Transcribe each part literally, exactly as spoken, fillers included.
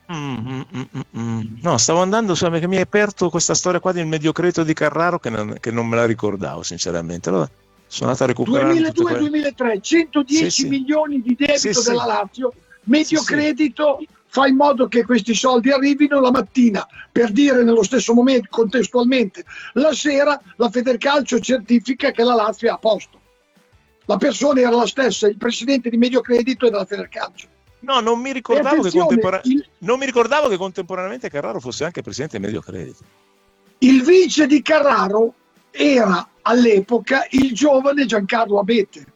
Mm, mm, mm, mm, mm. No, stavo andando, su- perché mi hai aperto questa storia qua del mediocreto di Carraro che non, che non me la ricordavo, sinceramente. Allora sono andato a recuperare tutte quelle. duemiladue-duemilatré, Sì, centodieci sì, milioni di sì, debito sì, della Lazio, sì, sì. Mediocredito fa in modo che questi soldi arrivino la mattina, per dire nello stesso momento, contestualmente, la sera la Federcalcio certifica che la Lazio è a posto. La persona era la stessa, il presidente di Mediocredito e della Federcalcio. No, non mi E ricordavo che, attenzione, contempora- il, non mi ricordavo che contemporaneamente Carraro fosse anche presidente di Mediocredito. il vice di Carraro era all'epoca il giovane Giancarlo Abete.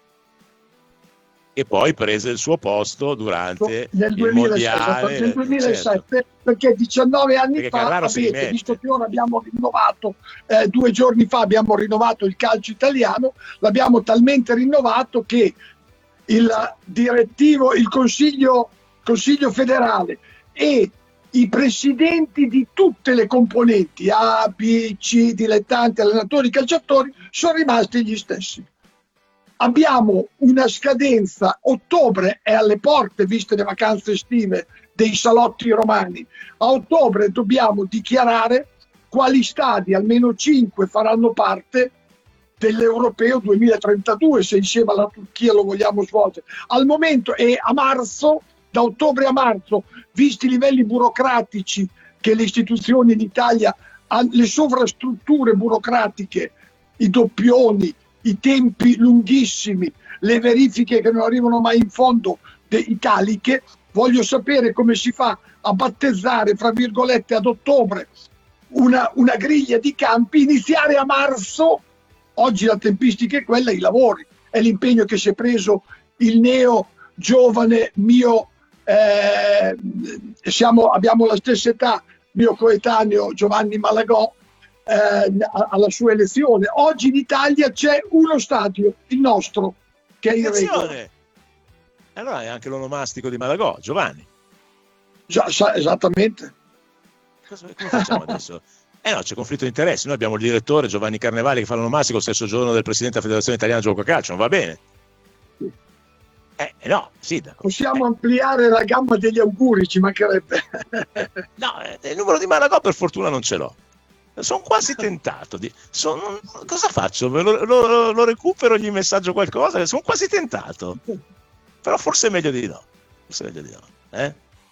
E poi prese il suo posto durante Nel il duemilasei, nel mondiale, eh, certo, duemilasette, perché diciannove anni perché fa Carraro si avete, visto rimette. che ora abbiamo rinnovato, eh, due giorni fa abbiamo rinnovato il calcio italiano, l'abbiamo talmente rinnovato che il direttivo, il consiglio, consiglio federale e i presidenti di tutte le componenti A, B, C, dilettanti, allenatori, calciatori sono rimasti gli stessi. Abbiamo una scadenza, ottobre è alle porte, viste le vacanze estive dei salotti romani. A ottobre dobbiamo dichiarare quali stadi, almeno cinque, faranno parte dell'Europeo duemilatrentadue, se insieme alla Turchia lo vogliamo svolgere. Al momento è a marzo, da ottobre a marzo, visti i livelli burocratici che le istituzioni in Italia hanno, le sovrastrutture burocratiche, i doppioni, i tempi lunghissimi, le verifiche che non arrivano mai in fondo, de- italiche, voglio sapere come si fa a battezzare, fra virgolette, ad ottobre una, una griglia di campi, iniziare a marzo. Oggi la tempistica è quella, i lavori, è l'impegno che si è preso il neo giovane mio, eh, siamo, abbiamo la stessa età, mio coetaneo Giovanni Malagò, eh, alla sua elezione. Oggi in Italia c'è uno stadio, il nostro, che è in regola. Attenzione! Allora è anche l'onomastico di Malagò, Giovanni. Già, sa, esattamente. Cosa, come facciamo adesso? Eh no, c'è conflitto di interessi. Noi abbiamo il direttore Giovanni Carnevali che fa l'onomastico lo stesso giorno del presidente della Federazione Italiana Gioco a Calcio, non va bene? Sì. Eh no, sindaco. Possiamo Eh. ampliare la gamma degli auguri, ci mancherebbe. No, eh, il numero di Malagò per fortuna non ce l'ho. Sono quasi tentato di. Sono, cosa faccio? Lo, lo, lo recupero, gli messaggio qualcosa? Sono quasi tentato. Però forse è meglio di no. Forse è meglio di no. Eh?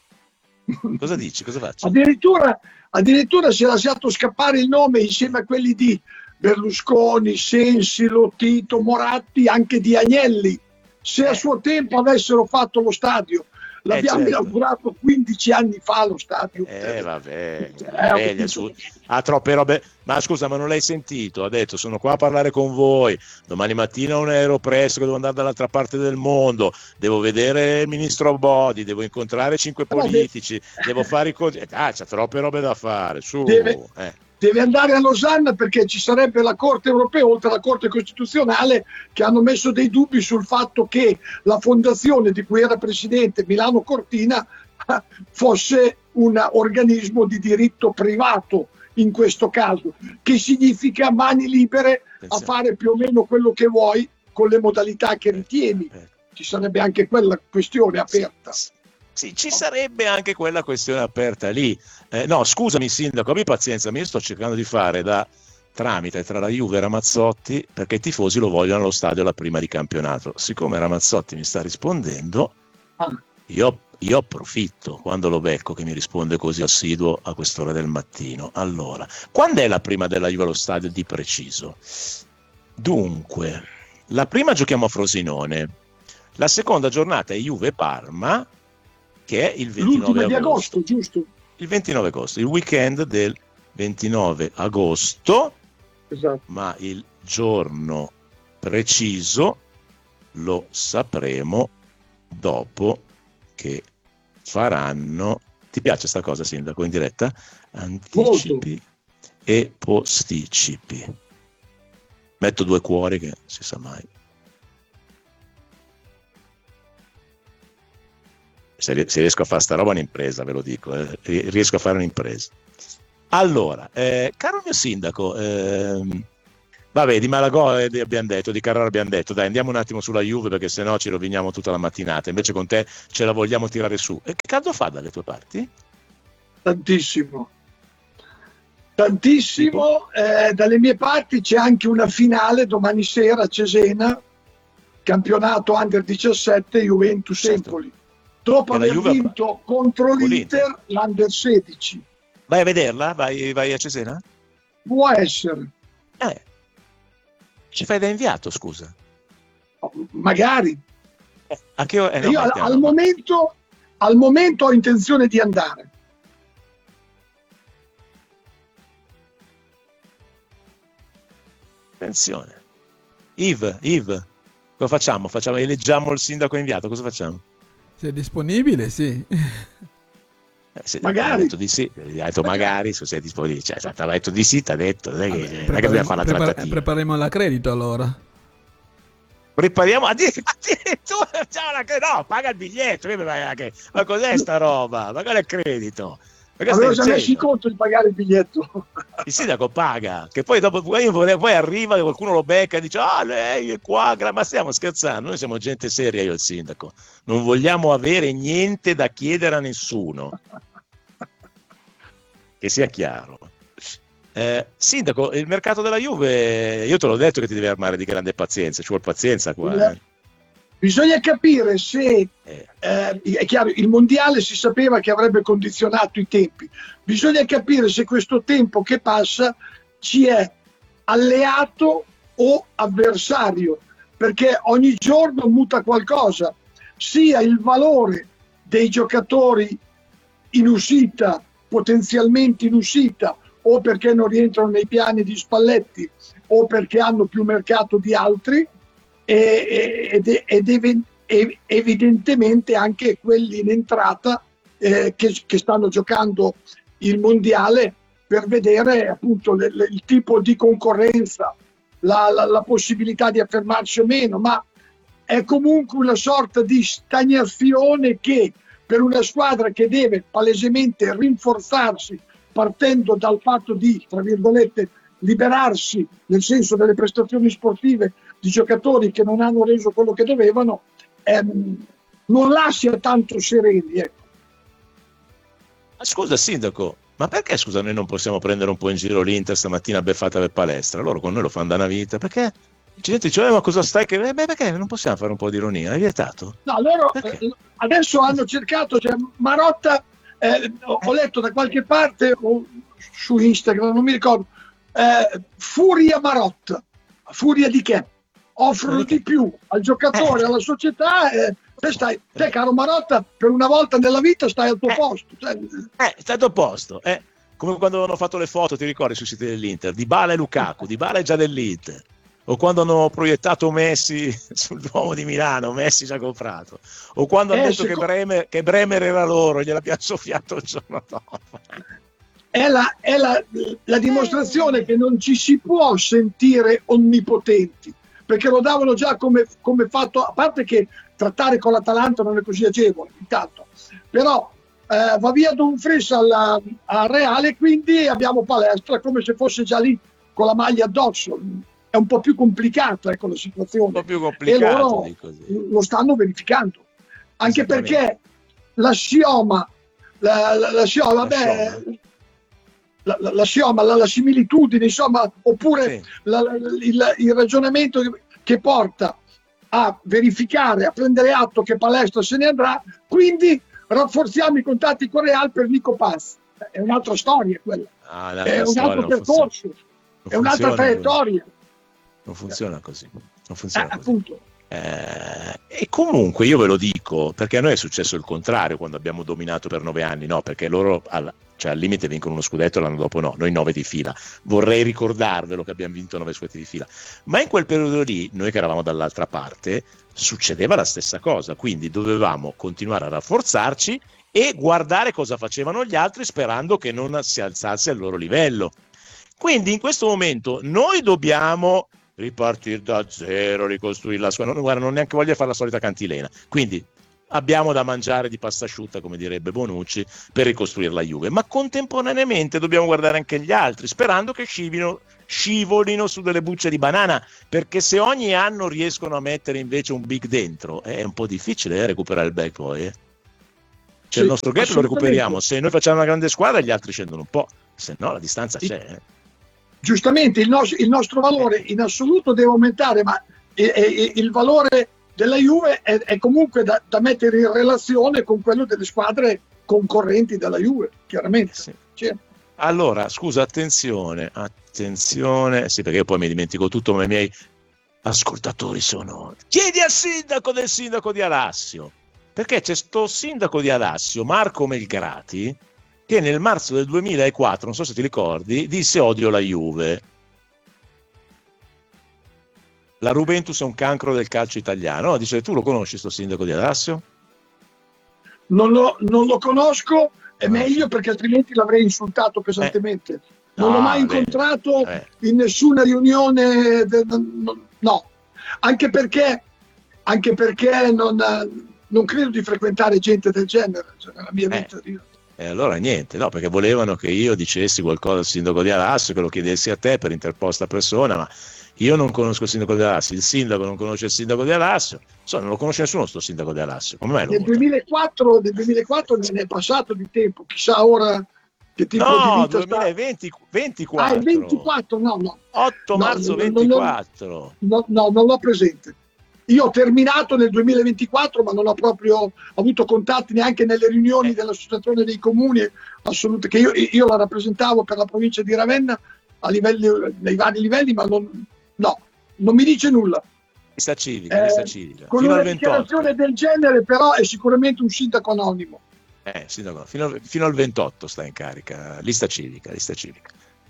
Cosa dici? Cosa faccio? Addirittura, addirittura si è lasciato scappare il nome insieme a quelli di Berlusconi, Sensi, Lotito, Moratti, anche di Agnelli. Se Eh. a suo tempo avessero fatto lo stadio, l'abbiamo Eh, certo. inaugurato quindici anni fa lo stadio. Eh vabbè, Eh, veglia, su, ha troppe robe. Ma scusa, ma non l'hai sentito? Ha detto sono qua a parlare con voi. Domani mattina ho un aeropresto che devo andare dall'altra parte del mondo. Devo vedere il ministro Bodi, devo incontrare cinque politici, devo fare i conti. Ah, c'ha troppe robe da fare. Su, Deve, eh. deve andare a Losanna perché ci sarebbe la Corte europea, oltre alla Corte Costituzionale, che hanno messo dei dubbi sul fatto che la fondazione di cui era presidente Milano Cortina fosse un organismo di diritto privato in questo caso, che significa mani libere a fare più o meno quello che vuoi con le modalità che ritieni. Ci sarebbe anche quella questione aperta. Sì, ci sarebbe anche quella questione aperta lì. Eh, no, scusami sindaco, abbi pazienza, ma io sto cercando di fare da tramite tra la Juve e Ramazzotti perché i tifosi lo vogliono allo stadio la prima di campionato. Siccome Ramazzotti mi sta rispondendo, io, io approfitto quando lo becco che mi risponde così assiduo a quest'ora del mattino. Allora, quando è la prima della Juve allo stadio di preciso? Dunque, la prima giochiamo a Frosinone, la seconda giornata è Juve-Parma, che è il ventinove L'ultima agosto. di agosto, giusto? Il ventinove agosto, il weekend del ventinove agosto, Esatto. ma il giorno preciso lo sapremo dopo che faranno. Ti piace sta cosa, sindaco, in diretta? Anticipi Molto. e posticipi. Metto due cuori che si sa mai. Se, se riesco a fare sta roba un'impresa, ve lo dico, eh, riesco a fare un'impresa. Allora, eh, caro mio sindaco, ehm, Vabbè, di Malagò eh, abbiamo detto, di Carrara abbiamo detto, dai, andiamo un attimo sulla Juve perché sennò ci roviniamo tutta la mattinata, invece con te ce la vogliamo tirare su. E che caldo fa dalle tue parti? Tantissimo. Tantissimo, eh, dalle mie parti c'è anche una finale domani sera a Cesena, campionato Under diciassette Juventus-Empoli, dopo E la aver Juve vinto contro con l'Inter l'Under sedici. Vai a vederla? Vai, vai a Cesena? Può essere, Eh, ci fai da inviato, scusa. magari. Eh, a che ora- eh, no, Io al, mettiamo- al momento, al momento ho intenzione di andare. Attenzione. Yves, Yves, cosa facciamo? Facciamo, eleggiamo il sindaco inviato, cosa facciamo? Se è disponibile, sì. Eh, se- Magari. Ha detto di sì, ha detto magari, se sei disponibile, cioè, ha detto di sì, ti ha detto, non è che, non è che Prepareremo, dobbiamo fare la prepar- trattativa. prepariamo la credito allora. Prepariamo addirittura, ciao, la- no, paga il biglietto, che mi vai a- che- ma cos'è sta roba? Ma qual è il credito? Ma che Avevo stai già messo in dicendo? conto di pagare il biglietto. Il sindaco paga, che poi dopo poi, poi arriva, qualcuno lo becca e dice ah lei è qua, gra-". Ma stiamo scherzando, noi siamo gente seria, io e il sindaco, non vogliamo avere niente da chiedere a nessuno, che sia chiaro. Eh, sindaco, il mercato della Juve, io te l'ho detto che ti devi armare di grande pazienza, ci vuole pazienza qua. Eh. Bisogna capire se, Eh. eh, è chiaro, il mondiale si sapeva che avrebbe condizionato i tempi, bisogna capire se questo tempo che passa ci è alleato o avversario, perché ogni giorno muta qualcosa, sia il valore dei giocatori in uscita, potenzialmente in uscita, o perché non rientrano nei piani di Spalletti o perché hanno più mercato di altri, ed, ed ev- evidentemente anche quelli in entrata eh, che, che stanno giocando il mondiale, per vedere appunto le, le, il tipo di concorrenza, la, la, la possibilità di affermarsi o meno, ma è comunque una sorta di stagnazione che per una squadra che deve palesemente rinforzarsi partendo dal fatto di, tra virgolette, liberarsi nel senso delle prestazioni sportive di giocatori che non hanno reso quello che dovevano, ehm, non lascia tanto sereni. Ecco. Ma scusa sindaco, ma perché scusa noi non possiamo prendere un po' in giro l'Inter stamattina beffata per palestra? Loro con noi lo fanno da una vita, perché? Gente dice, eh, ma cosa stai che... Eh, beh, perché non possiamo fare un po' di ironia? È vietato? No, loro eh, adesso hanno cercato, cioè Marotta, eh, ho, ho letto da qualche parte o su Instagram, non mi ricordo, eh, Furia Marotta. Furia di che? Offrono di più al giocatore, alla società. Eh, te, stai, te, caro Marotta, per una volta nella vita stai al tuo eh, posto. Cioè, eh, stai al tuo posto. Eh. Come quando hanno fatto le foto, ti ricordi, sui siti dell'Inter, Dybala e Lukaku, Dybala è già dell'Inter. O quando hanno proiettato Messi sul Duomo di Milano, Messi già comprato. O quando hanno eh, detto secondo... che, Bremer, che Bremer era loro, gliel'abbiamo soffiato il giorno dopo. È, la, è la, la dimostrazione che non ci si può sentire onnipotenti, perché lo davano già come, come fatto, a parte che trattare con l'Atalanta non è così agevole, intanto, però eh, va via Dumfries alla, al Reale, quindi abbiamo Palestra come se fosse già lì con la maglia addosso. È un po' più complicata, ecco, la situazione. Un po' più complicato, e loro dico, sì. lo stanno verificando, anche perché la Sioma, la, la, la Sioma, vabbè, la, la, la, Sioma, la, la similitudine, insomma, oppure sì. la, la, il, il ragionamento che, che porta a verificare, a prendere atto che Palestra se ne andrà, quindi rafforziamo i contatti con Real per Nico Paz. È un'altra storia quella, ah, è un altro percorso, è un'altra traiettoria. Non funziona così, non funziona eh, così. Appunto. Eh, e comunque io ve lo dico, perché a noi è successo il contrario quando abbiamo dominato per nove anni, no? Perché loro al, cioè al limite vincono uno scudetto e l'anno dopo no, noi nove di fila. Vorrei ricordarvelo che abbiamo vinto nove scudetti di fila, ma in quel periodo lì, noi che eravamo dall'altra parte, succedeva la stessa cosa, quindi dovevamo continuare a rafforzarci e guardare cosa facevano gli altri sperando che non si alzasse al loro livello. Quindi in questo momento noi dobbiamo ripartire da zero, ricostruire la squadra. Non, guarda, non neanche voglio fare la solita cantilena. Quindi abbiamo da mangiare di pasta asciutta, come direbbe Bonucci, per ricostruire la Juve, ma contemporaneamente dobbiamo guardare anche gli altri, sperando che scivolino, scivolino su delle bucce di banana, perché se ogni anno riescono a mettere invece un big dentro, è un po' difficile eh, recuperare il back poi. Eh. Cioè sì, il nostro gap lo recuperiamo, se noi facciamo una grande squadra gli altri scendono un po', se no la distanza sì. c'è. Eh. Giustamente il, nos- il nostro valore in assoluto deve aumentare, ma e- e- il valore della Juve è, è comunque da, da mettere in relazione con quello delle squadre concorrenti della Juve, chiaramente. Sì. Cioè. Allora, scusa, attenzione, attenzione, sì, perché io poi mi dimentico tutto, ma i miei ascoltatori sono... Chiedi al sindaco del sindaco di Alassio, perché c'è sto sindaco di Alassio, Marco Melgrati, che nel marzo del duemilaquattro, non so se ti ricordi, disse odio la Juve. La Juventus è un cancro del calcio italiano. No, dice, tu lo conosci sto sindaco di Alassio? Non lo, non lo conosco, è meglio perché altrimenti l'avrei insultato pesantemente. Eh. Non no, l'ho mai incontrato eh. in nessuna riunione, de, no, anche perché, anche perché non, non credo di frequentare gente del genere, cioè, nella mia vita. Eh. E allora niente, no, perché volevano che io dicessi qualcosa al sindaco di Alassio, che lo chiedessi a te per interposta persona, ma io non conosco il sindaco di Alassio, il sindaco non conosce il sindaco di Alassio, insomma non lo conosce nessuno sto sindaco di Alassio. Come mai lo nel duemilaquattro, nel duemilaquattro ne è passato di tempo, chissà ora che tipo no, di vita duemilaventi, ventiquattro. Ah, il ventiquattro, no, no. otto marzo no, ventiquattro. No, no, non l'ho presente. Io ho terminato nel duemilaventiquattro, ma non ho proprio avuto contatti neanche nelle riunioni dell'associazione dei comuni assolute, che io, io la rappresentavo per la provincia di Ravenna a livelli, nei vari livelli, ma non, no, non mi dice nulla. Lista civica, lista civica. Con fino una al ventotto. dichiarazione del genere, però, è sicuramente un sindaco anonimo. Eh, sindaco, fino, al, fino al ventotto sta in carica, lista civica, lista civica.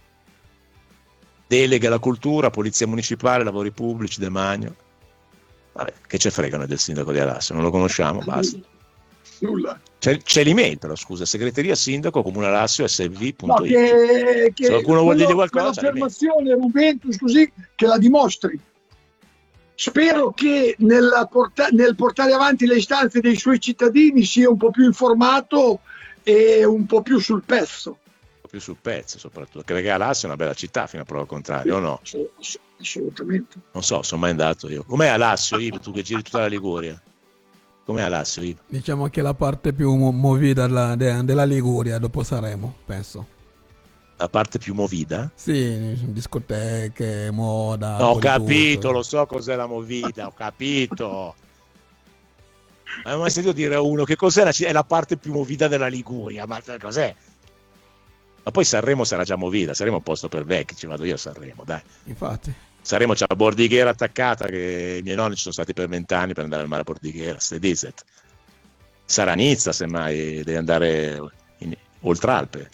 Delega alla cultura, polizia municipale, lavori pubblici, demanio. Vabbè, che ce fregano del sindaco di Alassio, non lo conosciamo, basta. Nulla. C'è, c'è l'email però, scusa, segreteria sindaco comune Alassio s v punto it. No, che, che se qualcuno vuol dire qualcosa, l'affermazione Juventus così che la dimostri. Spero che nella porta- nel portare avanti le istanze dei suoi cittadini sia un po' più informato e un po' più sul pezzo. Un po' più sul pezzo soprattutto, perché Alassio è una bella città fino a prova contraria, o no? Assolutamente. Non so, sono mai andato io. Com'è Alassio, Ivo, tu che giri tutta la Liguria? Com'è Alassio, Ivo? Diciamo che la parte più movida della, della Liguria, dopo Saremo, penso. La parte più movida? Sì, discoteche, moda. No, ho capito, tutto. Lo so cos'è la movida, ho capito. Ma non ho mai sentito dire a uno che cos'è la, è la parte più movida della Liguria, ma cos'è? Ma poi Sanremo sarà già movida, Sanremo è un posto per vecchi, ci vado io a Sanremo, dai. Infatti. Sanremo c'è la Bordighera attaccata, che i miei nonni ci sono stati per vent'anni per andare al mare a Bordighera, ste Dizet. Sarà Nizza, semmai, devi andare in, oltre Alpe.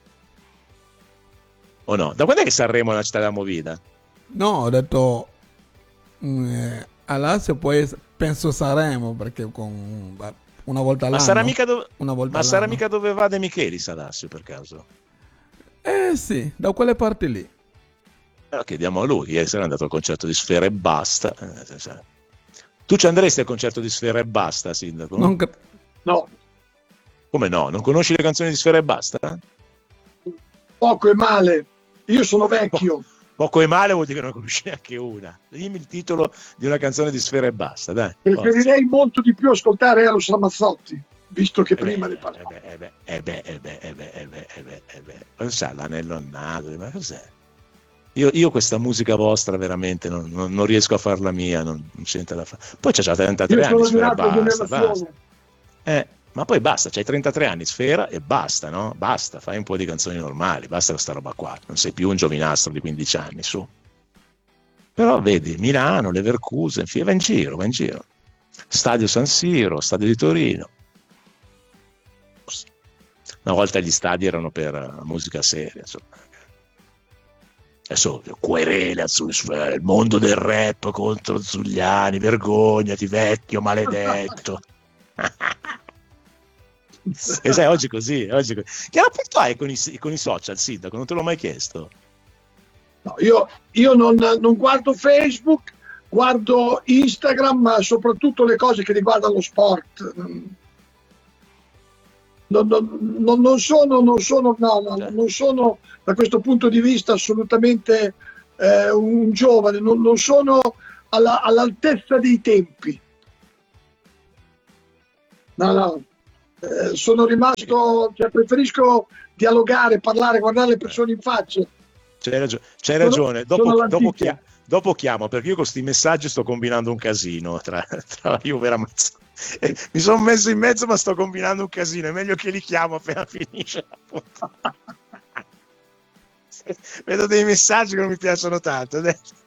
O no? Da quando è che Sanremo è una città della movida? No, ho detto eh, Alassio, poi penso Sanremo, perché con una volta all'anno. Ma sarà mica, do- una volta ma all'anno. sarà mica dove va De Michelis Alassio, per caso? Eh sì, da quelle parti lì. Allora chiediamo a lui, ieri sera è andato al concerto di Sfera e Basta. Tu ci andresti al concerto di Sfera e Basta, sindaco? Non ca- no. Come no? Non conosci le canzoni di Sfera e Basta? Poco e male. Io sono vecchio. Po- poco e male vuol dire che non conosci neanche una. Dimmi il titolo di una canzone di Sfera e Basta, dai. Preferirei molto di più ascoltare Eros Ramazzotti, visto che eh prima beh, ne parlavo. Eh beh, eh beh, eh beh, eh beh, eh beh, eh beh, eh beh. Cos'è l'anello al naso? Ma cos'è? Io, io questa musica vostra veramente non, non, non riesco a farla mia, non, non c'è niente da fare. Poi c'ha già trentatré anni, Sfera, basta, basta. Eh, ma poi basta, c'hai trentatré anni, Sfera, e basta, no? Basta, fai un po' di canzoni normali, basta questa roba qua, non sei più un giovinastro di quindici anni, su. Però vedi, Milano, Leverkusen, va in giro, va in giro. Stadio San Siro, Stadio di Torino. Una volta gli stadi erano per musica seria, insomma. Adesso querele il mondo del rap contro Zuliani, vergognati vecchio maledetto. E sai, oggi così, oggi così. Che rapporto hai con i, con i social, sindaco? Non te l'ho mai chiesto. No, io io non, non guardo Facebook, guardo Instagram, ma soprattutto le cose che riguardano lo sport. Non, non, non sono, non sono, no, no, non sono da questo punto di vista assolutamente eh, un giovane, non, non sono alla, all'altezza dei tempi. No, no, eh, sono rimasto, cioè, preferisco dialogare, parlare, guardare le persone in faccia. C'hai ragione, c'hai ragione. Sono, dopo, sono dopo, chia- dopo chiamo, perché io con questi messaggi sto combinando un casino tra, tra la Juve e la Mazzotti. Eh, mi sono messo in mezzo, ma sto combinando un casino. È meglio che li chiamo appena finisce la puntata. Vedo dei messaggi che non mi piacciono tanto.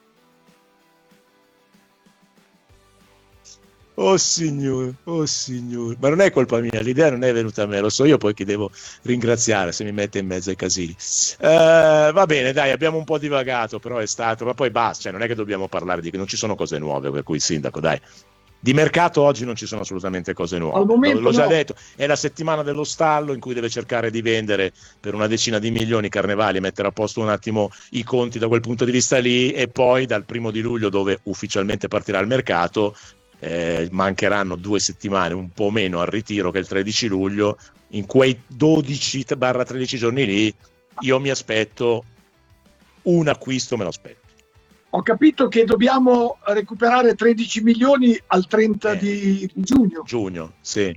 Oh signore, oh signore, ma non è colpa mia, l'idea non è venuta a me, lo so io poi chi devo ringraziare se mi mette in mezzo ai casini. Uh, va bene, dai, abbiamo un po' divagato, però è stato, ma poi basta, cioè, non è che dobbiamo parlare di che non ci sono cose nuove, per cui il sindaco, dai. Di mercato oggi non ci sono assolutamente cose nuove. Momento, L'ho già no. detto, è la settimana dello stallo in cui deve cercare di vendere per una decina di milioni Carnevali e mettere a posto un attimo i conti da quel punto di vista lì, e poi dal primo di luglio, dove ufficialmente partirà il mercato, eh, mancheranno due settimane, un po' meno al ritiro, che è il tredici luglio. In quei dodici tredici giorni lì io mi aspetto un acquisto, me lo aspetto. Ho capito che dobbiamo recuperare tredici milioni al trenta eh, di giugno. Giugno, sì.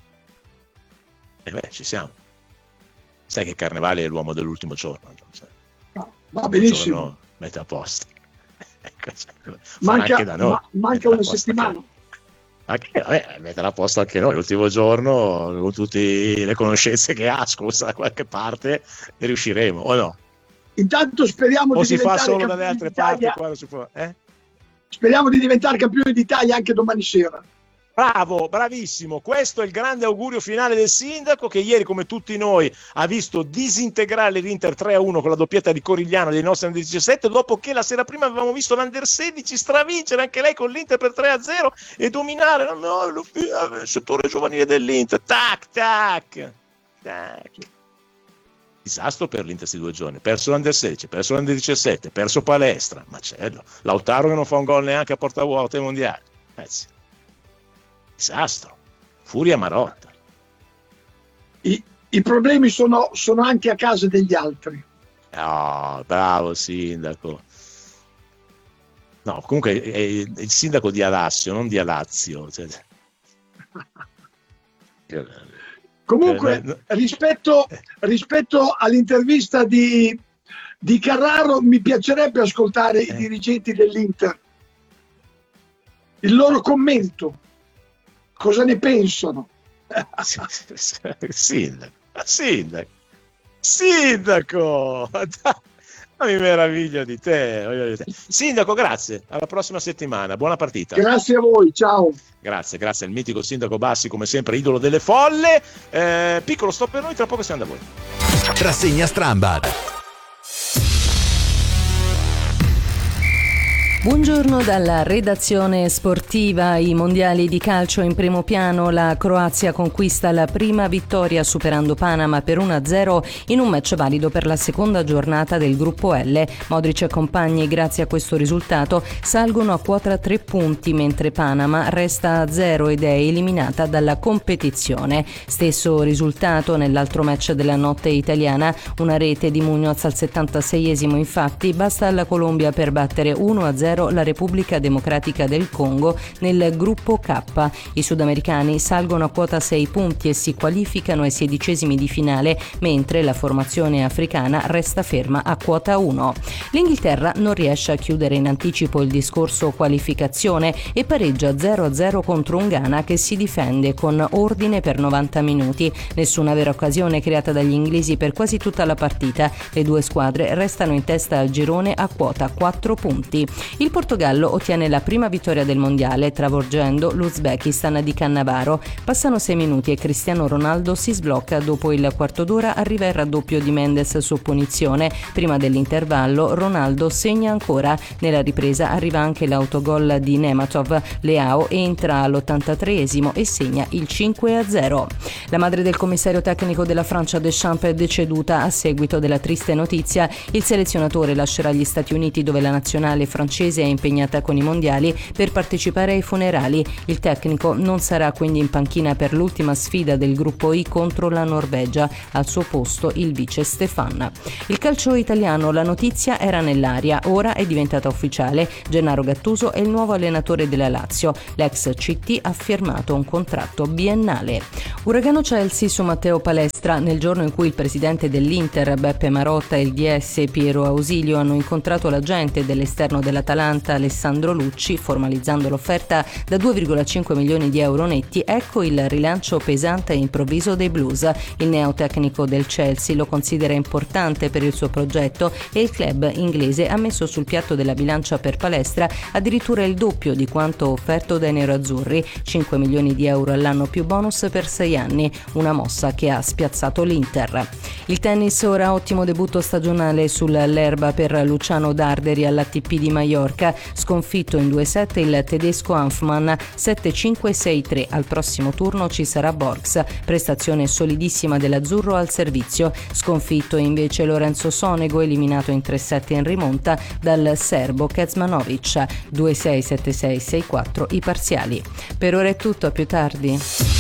E beh, ci siamo. Sai che Carnevale è l'uomo dell'ultimo giorno. Cioè, no, va benissimo. Giorno, mette a posto. Manca, anche da noi. Ma, manca una settimana. Anche, vabbè, metterà a posto anche noi l'ultimo giorno, con tutte le conoscenze che ha, scusa, da qualche parte, e riusciremo, o no? Intanto speriamo o di si diventare fa solo dalle altre parti, qua si può, eh? Speriamo di diventare campioni d'Italia anche domani sera. Bravo, bravissimo, questo è il grande augurio finale del sindaco, che ieri, come tutti noi, ha visto disintegrare l'Inter tre a uno con la doppietta di Corigliano dei nostri under diciassette, dopo che la sera prima avevamo visto l'Under sedici stravincere anche lei con l'Inter per tre a zero e dominare no, no, il settore giovanile dell'Inter. Tac, tac, tac. Disastro per l'Inter questi due giorni, perso l'Under sedici, perso l'Under diciassette, perso Palestra, Marcello, Lautaro che non fa un gol neanche a porta vuota ai mondiali. Pezzi. Disastro, furia marotta. I, i problemi sono, sono anche a casa degli altri. Oh, bravo sindaco. No, comunque è il sindaco di Alassio, non di Alazio. Cioè... Comunque, rispetto, rispetto all'intervista di, di Carraro, mi piacerebbe ascoltare eh. i dirigenti dell'Inter, il loro commento. Cosa ne pensano? Sindaco, sindaco, sindaco, mi meraviglio di te. Sindaco, grazie, alla prossima settimana, buona partita. Grazie a voi, ciao. Grazie, grazie al mitico sindaco Bassi, come sempre idolo delle folle. Eh, piccolo stop per noi, tra poco siamo da voi. Rassegna Strambad. Buongiorno dalla redazione sportiva. I mondiali di calcio in primo piano. La Croazia conquista la prima vittoria superando Panama per uno a zero in un match valido per la seconda giornata del gruppo L. Modric e compagni, grazie a questo risultato, salgono a quota tre punti, mentre Panama resta a zero ed è eliminata dalla competizione. Stesso risultato nell'altro match della notte italiana, una rete di Muñoz al settantaseiesimo. Infatti basta alla Colombia per battere uno a zero la Repubblica Democratica del Congo nel gruppo K. I sudamericani salgono a quota sei punti e si qualificano ai sedicesimi di finale, mentre la formazione africana resta ferma a quota uno. L'Inghilterra non riesce a chiudere in anticipo il discorso qualificazione e pareggia zero a zero contro un Ghana che si difende con ordine per novanta minuti. Nessuna vera occasione creata dagli inglesi per quasi tutta la partita. Le due squadre restano in testa al girone a quota quattro punti. Il Portogallo ottiene la prima vittoria del mondiale travolgendo l'Uzbekistan di Cannavaro. Passano sei minuti e Cristiano Ronaldo si sblocca. Dopo il quarto d'ora arriva il raddoppio di Mendes su punizione. Prima dell'intervallo Ronaldo segna ancora. Nella ripresa arriva anche l'autogol di Nematov. Leao entra all'ottantatreesimo e segna il cinque a zero. La madre del commissario tecnico della Francia Deschamps è deceduta a seguito della triste notizia. Il selezionatore lascerà gli Stati Uniti, dove la nazionale francese francese è impegnata con i mondiali per partecipare ai funerali. Il tecnico non sarà quindi in panchina per l'ultima sfida del gruppo I contro la Norvegia, al suo posto il vice Stefan. Il calcio italiano, la notizia era nell'aria, ora è diventata ufficiale. Gennaro Gattuso è il nuovo allenatore della Lazio. L'ex C T ha firmato un contratto biennale. Uragano Chelsea su Matteo Palestra. Nel giorno in cui il presidente dell'Inter Beppe Marotta e il D S Piero Ausilio hanno incontrato l'agente dell'esterno dell'Atalanta Alessandro Lucci, formalizzando l'offerta da due virgola cinque milioni di euro netti, ecco il rilancio pesante e improvviso dei Blues. Il neotecnico del Chelsea lo considera importante per il suo progetto e il club inglese ha messo sul piatto della bilancia per Palestra addirittura il doppio di quanto offerto dai nerazzurri, cinque milioni di euro all'anno più bonus per sei anni, una mossa che ha spiazzato l'Inter. Il tennis, ora ottimo debutto stagionale sull'erba per Luciano Darderi all'A T P di Maiorca, sconfitto in due set il tedesco Hanfmann sette cinque sei tre. Al prossimo turno ci sarà Borgs, prestazione solidissima dell'azzurro al servizio, sconfitto invece Lorenzo Sonego, eliminato in tre set in rimonta dal serbo Kecmanovic, due sei sette sei sei quattro i parziali. Per ora è tutto, a più tardi.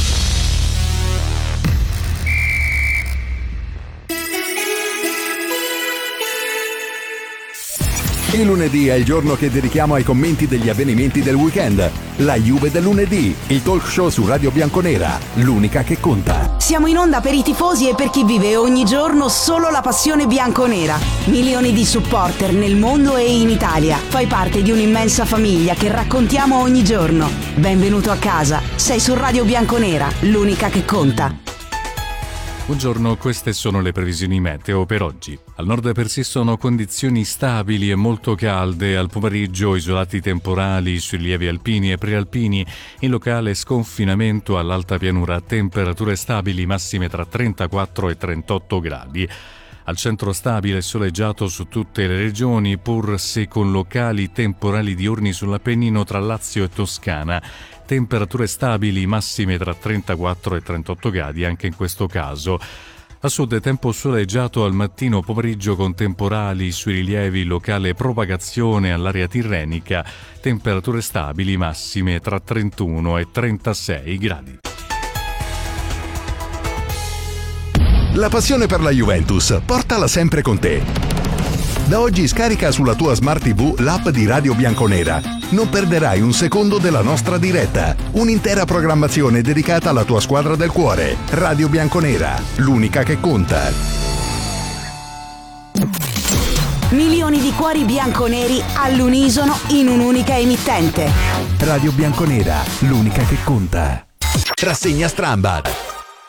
Il lunedì è il giorno che dedichiamo ai commenti degli avvenimenti del weekend. La Juve del lunedì, il talk show su Radio Bianconera, l'unica che conta. Siamo in onda per i tifosi e per chi vive ogni giorno solo la passione bianconera. Milioni di supporter nel mondo e in Italia. Fai parte di un'immensa famiglia che raccontiamo ogni giorno. Benvenuto a casa. Sei su Radio Bianconera, l'unica che conta. Buongiorno, queste sono le previsioni meteo per oggi. Al nord persistono condizioni stabili e molto calde, al pomeriggio isolati temporali sui rilievi alpini e prealpini, in locale sconfinamento all'alta pianura, temperature stabili massime tra trentaquattro e trentotto gradi. Al centro stabile e soleggiato su tutte le regioni, pur se con locali temporali diurni sull'Appennino tra Lazio e Toscana. Temperature stabili massime tra trentaquattro e trentotto gradi anche in questo caso. A sud tempo soleggiato al mattino pomeriggio con temporali sui rilievi, locale propagazione all'area tirrenica, temperature stabili massime tra trentuno e trentasei gradi. La passione per la Juventus, portala sempre con te. Da oggi scarica sulla tua Smart tivù l'app di Radio Bianconera. Non perderai un secondo della nostra diretta. Un'intera programmazione dedicata alla tua squadra del cuore. Radio Bianconera, l'unica che conta. Milioni di cuori bianconeri all'unisono in un'unica emittente. Radio Bianconera, l'unica che conta. Rassegna Strambad.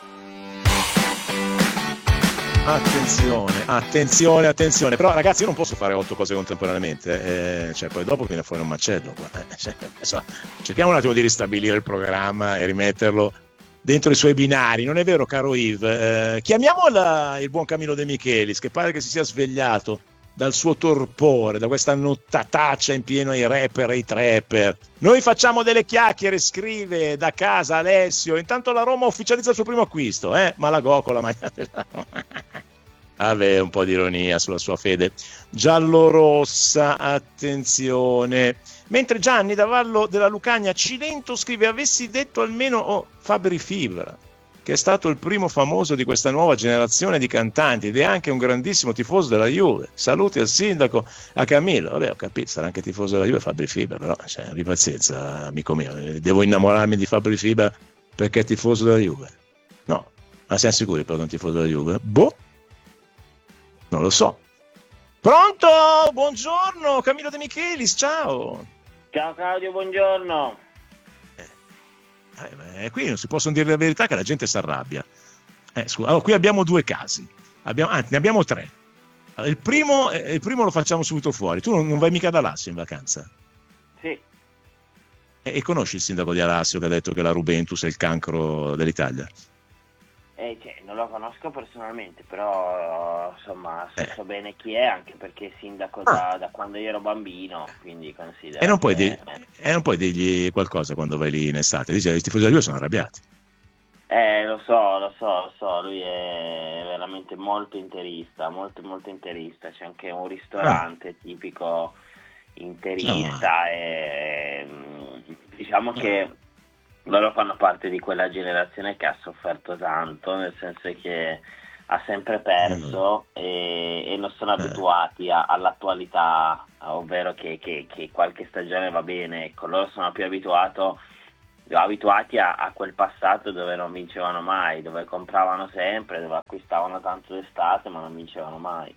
Attenzione, attenzione, attenzione. Però ragazzi, io non posso fare otto cose contemporaneamente, eh, cioè poi dopo viene fuori un macello qua. Eh, cioè, insomma, cerchiamo un attimo di ristabilire il programma e rimetterlo dentro i suoi binari. Non è vero, caro Yves? Eh, chiamiamo la, il buon Camillo De Michelis, che pare che si sia svegliato dal suo torpore, da questa nottataccia in pieno ai rapper e ai trapper. Noi facciamo delle chiacchiere, scrive da casa Alessio. Intanto la Roma ufficializza il suo primo acquisto, eh? Malagò con la maglia della Roma. Vabbè, un po' di ironia sulla sua fede giallorossa, attenzione. Mentre Gianni da Vallo della Lucania Cilento scrive: avessi detto almeno oh, Fabri Fibra, che è stato il primo famoso di questa nuova generazione di cantanti ed è anche un grandissimo tifoso della Juve. Saluti al sindaco, a Camillo. Vabbè, ho capito, sarà anche tifoso della Juve Fabri Fibra, però cioè, abbi pazienza, amico mio. Devo innamorarmi di Fabri Fibra perché è tifoso della Juve? No, ma siamo sicuri però che è un tifoso della Juve? Boh, non lo so. Pronto? Buongiorno, Camillo De Michelis, ciao. Ciao Claudio, buongiorno. Eh, qui non si possono dire la verità che la gente si arrabbia. Eh, scusa, allora, qui abbiamo due casi, abbiamo, anzi ne abbiamo tre. Allora, il, primo, eh, il primo lo facciamo subito fuori. Tu non, non vai mica da Alassio in vacanza? Sì. E, e conosci il sindaco di Alassio che ha detto che la Rubentus è il cancro dell'Italia? Eh, cioè, non lo conosco personalmente, però insomma so, eh. so bene chi è, anche perché è sindaco ah. da, da quando io ero bambino, quindi considero. E non puoi, che... di- e non puoi dirgli qualcosa quando vai lì in estate? Dice, i tifosi della Juve sono arrabbiati. Eh, lo so, lo so, lo so, lui è veramente molto interista, molto molto interista. C'è anche un ristorante ah. tipico interista, no. E diciamo che loro fanno parte di quella generazione che ha sofferto tanto, nel senso che ha sempre perso mm. e, e non sono abituati a, all'attualità, ovvero che, che, che qualche stagione va bene. Ecco, loro sono più abituato, abituati a, a quel passato dove non vincevano mai, dove compravano sempre, dove acquistavano tanto d'estate ma non vincevano mai.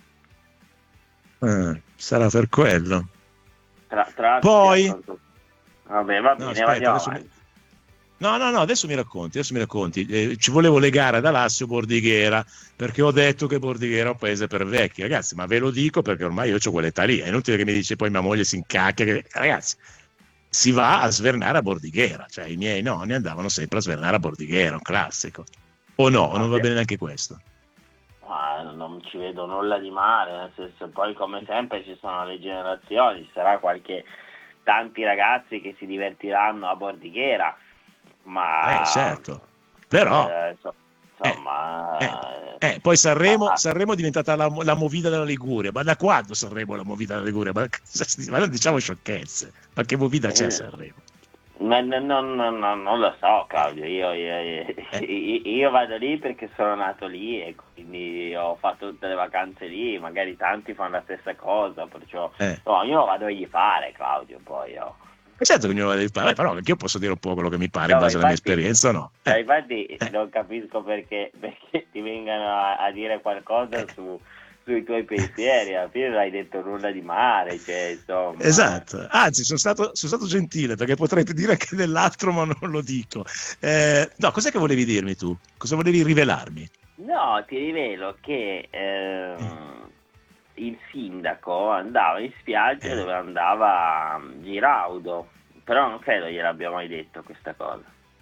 Eh, sarà per quello. Tra, tra Poi vabbè, va bene, no, aspetta, adesso mi... no no no adesso mi racconti adesso mi racconti eh, ci volevo legare ad Alassio Bordighera, perché ho detto che Bordighera è un paese per vecchi, ragazzi, ma ve lo dico perché ormai io ho quell'età lì, è inutile che mi dice poi mia moglie si incacchia che... ragazzi, si va a svernare a Bordighera, cioè i miei nonni andavano sempre a svernare a Bordighera, un classico, o no, o non va bene neanche questo? Ah, non ci vedo nulla di male, nel senso, poi come sempre ci sono le generazioni, ci sarà qualche tanti ragazzi che si divertiranno a Bordighera, ma eh certo, però eh, so, insomma eh, eh, eh, poi Sanremo, ah, Sanremo è diventata la, la movida della Liguria, ma da quando Sanremo è la movida della Liguria? Ma, ma non diciamo sciocchezze, ma che movida c'è a Sanremo? Ma no, no, no, no, non lo so, Claudio, io, io, io, io, io vado lì perché sono nato lì e quindi ho fatto tutte le vacanze lì, magari tanti fanno la stessa cosa, perciò eh. no, io lo vado a gli fare, Claudio, poi io. Certo che ognuno vado a gli fare, però anche io posso dire un po' quello che mi pare, no, in base infatti, alla mia esperienza, no? Eh. Infatti eh. non capisco perché, perché ti vengano a, a dire qualcosa eh. su... sui tuoi pensieri, alla fine non hai detto nulla di male, cioè, insomma. Esatto, anzi sono stato, sono stato gentile, perché potrete dire anche dell'altro ma non lo dico. Eh, no, cos'è che volevi dirmi tu? Cosa volevi rivelarmi? No, ti rivelo che eh, mm. il sindaco andava in spiaggia eh. dove andava Giraudo, però non credo gliel'abbia mai detto questa cosa.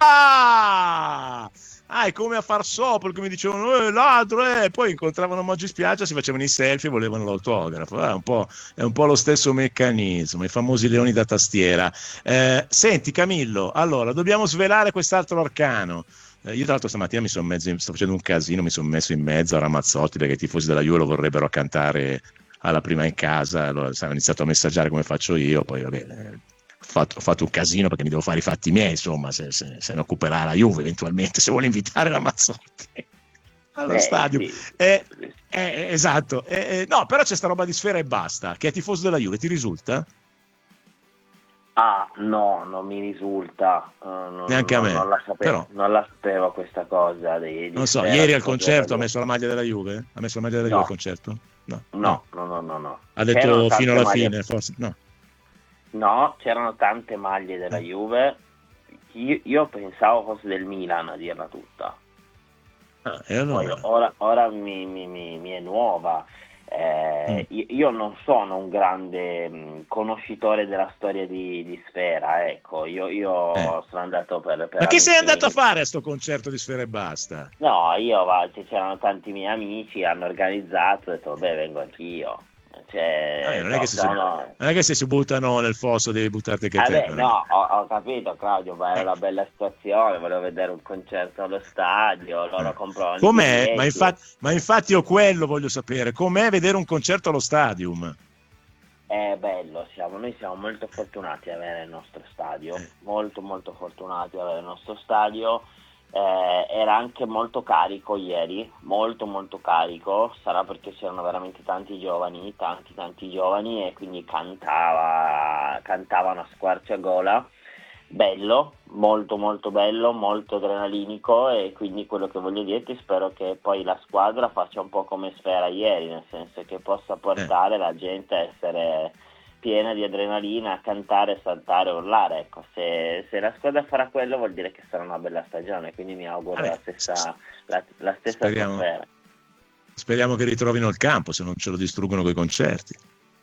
Ah! Ah, è come a far sopra, che mi dicevano, eh, ladro, eh, poi incontravano Moggi Spiaggia, si facevano i selfie e volevano l'autografo. È un po', è un po' lo stesso meccanismo, i famosi leoni da tastiera. Eh, senti Camillo, allora, dobbiamo svelare quest'altro arcano. Eh, io tra l'altro stamattina mi sono mezzo, sto facendo un casino, mi sono messo in mezzo a Ramazzotti, perché i tifosi della Juve lo vorrebbero cantare alla prima in casa, allora sai, ho iniziato a messaggiare come faccio io, poi vabbè... Eh, Fatto, ho fatto un casino perché mi devo fare i fatti miei, insomma, se, se, se ne occuperà la Juve eventualmente, se vuole invitare la Mazzotti allo eh, stadio. Sì. Eh, eh, esatto, eh, no, però c'è sta roba di Sfera e Basta, che è tifoso della Juve, ti risulta? Ah, no, non mi risulta. Uh, non, Neanche non, a me. Non la sapevo, però, non la sapevo questa cosa. Di, di non so, ieri al concerto ha messo la maglia della Juve? Ha messo la maglia della no. Juve al concerto? No, no, no, no, no. no. Ha detto fino alla maglie... fine, forse, no. No, c'erano tante maglie della Juve, io, io pensavo fosse del Milan a dirla tutta. Ah, e allora? Poi ora, ora mi, mi, mi, mi è nuova. Eh, mm. Io non sono un grande mh, conoscitore della storia di, di Sfera, ecco, io, io eh. sono andato per... per Ma che sei andato a fare a sto concerto di Sfera e Basta? No, io va, c'erano tanti miei amici, hanno organizzato, ho detto, beh, vengo anch'io. Cioè, ah, non, è che se sono... si, non è che se si buttano nel fosso devi buttarti che te. Eh no, ho, ho capito, Claudio, ma era una bella situazione, volevo vedere un concerto allo stadio, loro comprovano. Com'è? Ma infatti, ma infatti io quello voglio sapere, com'è vedere un concerto allo stadium? È bello, siamo, noi siamo molto fortunati ad avere il nostro stadio, eh. molto molto fortunati ad avere il nostro stadio. Eh, era anche molto carico ieri, molto molto carico, sarà perché c'erano veramente tanti giovani, tanti tanti giovani e quindi cantava, cantavano a squarciagola, bello, molto molto bello, molto adrenalinico e quindi quello che voglio dirti, spero che poi la squadra faccia un po' come Sfera ieri, nel senso che possa portare eh. la gente a essere piena di adrenalina, a cantare, saltare, urlare, ecco, se, se la squadra farà quello vuol dire che sarà una bella stagione, quindi mi auguro Vabbè, la stessa, la, la stessa speriamo, atmosfera. Speriamo che ritrovino il campo, se non ce lo distruggono coi concerti.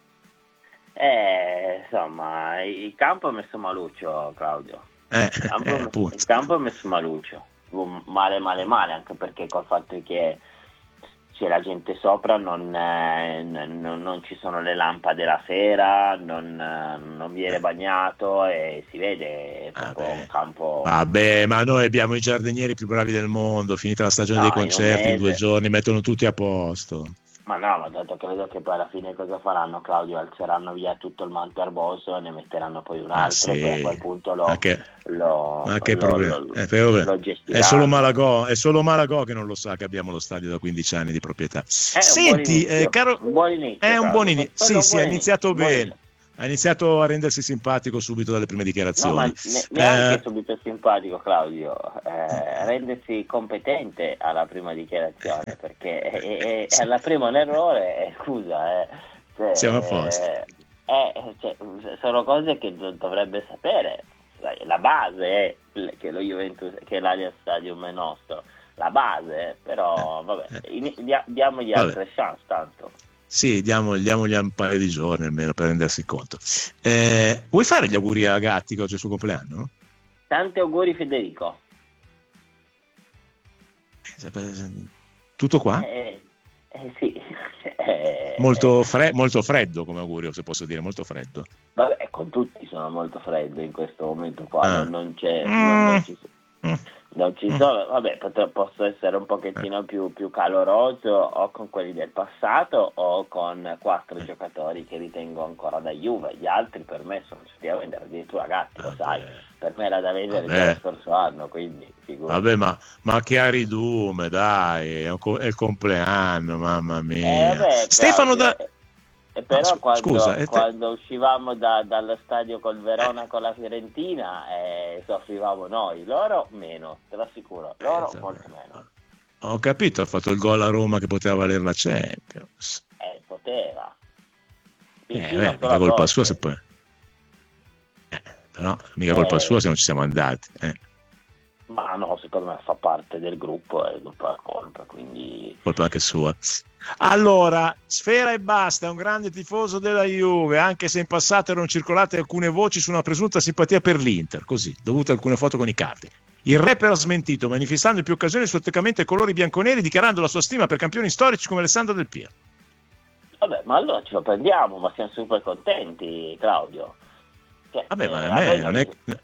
Eh, insomma, il campo è messo maluccio, Claudio. Eh, il, campo eh, è messo, il campo è messo maluccio, male male male, anche perché col fatto che c'è la gente sopra, non, eh, non, non ci sono le lampade la sera, non, eh, non viene bagnato e si vede è proprio un campo. Vabbè, ma noi abbiamo i giardinieri più bravi del mondo, finita la stagione no, dei concerti in, in due giorni mettono tutti a posto. Ma no, ma tanto credo che poi alla fine cosa faranno, Claudio? Alzeranno via tutto il manto erboso e ne metteranno poi un altro, ah, sì. che a quel punto lo, ma che, lo, ma che lo, problema? lo, Eh, però, lo è solo Malagò, è solo Malagò che non lo sa che abbiamo lo stadio da quindici anni di proprietà. È Senti, un eh, caro, un buon inizio, è un buon inizio. Sì, un sì, buon ha iniziato inizio, bene. Ha iniziato a rendersi simpatico subito dalle prime dichiarazioni. No, ma ne, neanche eh, subito simpatico, Claudio, eh, rendersi competente alla prima dichiarazione, perché è, è, è alla prima un errore, eh, scusa, eh, cioè, siamo a posto. Eh, eh, cioè, sono cose che dovrebbe sapere. La base è che lo Juventus, che l'Allianz Stadium è nostro, la base, però vabbè, in, dia, diamogli vabbè. altre chance tanto. Sì, diamo, diamogli un paio di giorni almeno per rendersi conto. Eh, vuoi fare gli auguri a Gatti che oggi è il suo compleanno? Tanti auguri Federico. Tutto qua? Eh, eh, sì. Eh, molto, fre- molto freddo come augurio, se posso dire, molto freddo. Vabbè, con tutti sono molto freddo in questo momento qua, ah. non, non c'è... Mm. Non, non ci sono. Non ci sono, vabbè, pot- posso essere un pochettino più, più caloroso o con quelli del passato o con quattro giocatori che ritengo ancora da Juve. Gli altri per me sono tutti a vendere, addirittura Gatti, lo sai, per me era da vendere già lo scorso anno, quindi figurati. Vabbè, ma, ma che a ridume, dai, è, un co- è il compleanno, mamma mia. Eh, vabbè, Stefano da... E però quando, Scusa, te... quando uscivamo da, dallo stadio col Verona, con la Fiorentina, eh, soffrivamo noi, loro meno, te lo assicuro, loro eh, molto meno. Ho capito, ha fatto il gol a Roma che poteva valere la Champions. Eh, poteva. Eh, beh, mica colpa sua se poi... Eh, però mica colpa eh, sua se non ci siamo andati. Eh. Ma no, secondo me fa parte del gruppo e il gruppo ha colpa, quindi... Colpa anche sua. Allora, Sfera e Basta è un grande tifoso della Juve, anche se in passato erano circolate alcune voci su una presunta simpatia per l'Inter, così, dovute a alcune foto con i cardi. Il rapper ha smentito, manifestando in più occasioni il suo attaccamento ai colori bianconeri, dichiarando la sua stima per campioni storici come Alessandro Del Piero. Vabbè, ma allora ce lo prendiamo, ma siamo super contenti, Claudio. Cioè, Vabbè, eh, ma a me non è...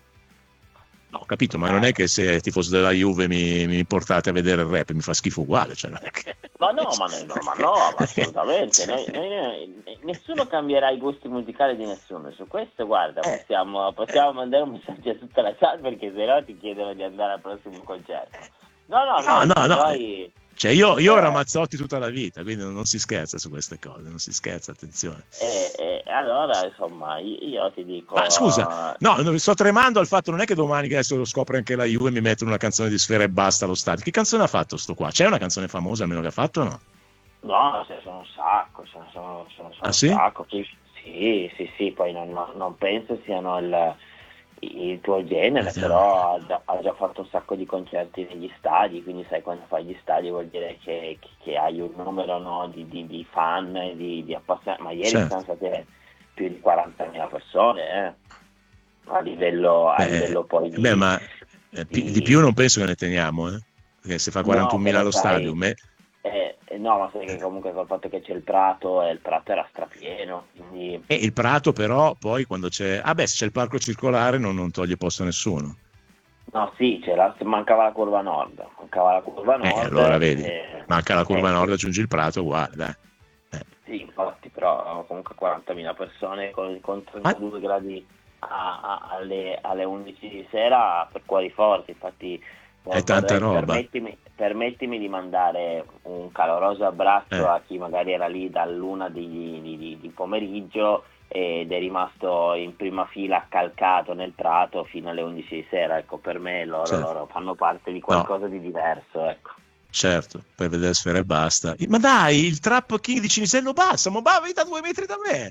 No, ho capito, ma non è che se è tifoso della Juve mi, mi portate a vedere il rap, mi fa schifo uguale. Cioè non è che... Ma no, ma no, ma no, ma assolutamente. Noi, noi, noi, nessuno cambierà i gusti musicali di nessuno. Su questo, guarda, possiamo, possiamo mandare un messaggio a tutta la chat, perché se no ti chiedono di andare al prossimo concerto. No, no, no, no, no, no. Noi... Cioè io, io ero Mazzotti tutta la vita, quindi non si scherza su queste cose, non si scherza, attenzione. E, e allora, insomma, io, io ti dico... Ma scusa, no, sto tremando al fatto, non è che domani, che adesso lo scopre anche la Juve, mi mettono una canzone di Sfera e Basta allo stadio. Che canzone ha fatto sto qua? C'è una canzone famosa almeno che ha fatto o no? No, sono un sacco, sono, sono, sono, sono ah, sì? un sacco. Sì, sì, sì, poi non, non penso siano il... il tuo genere, eh, però ha già, ha già fatto un sacco di concerti negli stadi, quindi sai, quando fai gli stadi vuol dire che, che, che hai un numero, no, di, di, di fan, di, di appassionati, ma ieri certo. sono state più di quarantamila persone, eh? a livello, a beh, livello poi di... Beh, ma eh, di, di più non penso che ne teniamo, eh? Perché se fa quarantunomila no, allo stadio... Me... Eh, no, ma sai che comunque col fatto che c'è il Prato, e il Prato era strapieno, quindi... E il Prato però poi quando c'è... Ah beh, se c'è il parco circolare non, non toglie posto a nessuno. No, sì, c'era, mancava la curva nord, mancava la curva nord. Eh, allora vedi, e... manca la curva eh, nord, aggiungi il Prato, uguale, dai. Eh. Sì, infatti, però comunque quarantamila persone con, con trentadue ah. gradi a, a, alle, alle undici di sera per cuori forti, infatti... È tanta roba. Permettimi, permettimi di mandare un caloroso abbraccio eh. a chi magari era lì dall'una di, di, di, di pomeriggio ed è rimasto in prima fila accalcato nel Prato fino alle undici di sera. Ecco, per me loro, certo. loro fanno parte di qualcosa no. di diverso, ecco. Certo, per vedere Sfera e Basta. Ma dai, il Trap King di Cinisello Bassa, ma vai da due metri da me.